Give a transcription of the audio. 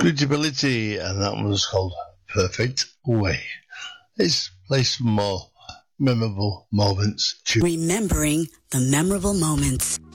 Reachability, and that one was called Perfect Way. Let's play some more memorable moments. Remembering the memorable moments.